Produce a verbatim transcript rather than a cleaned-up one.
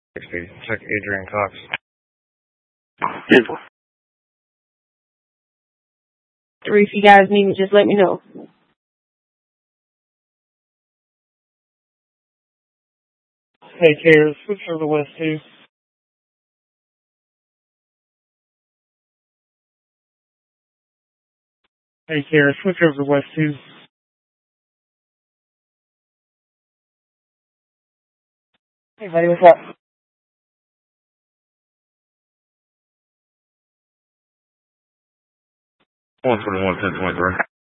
Check Adrian Cox. Three, if you guys need me, just let me know. Hey, Cares, switch over to West two. Hey, Cares, switch over to West two. Hey, buddy, what's up? one forty-one, ten twenty-three.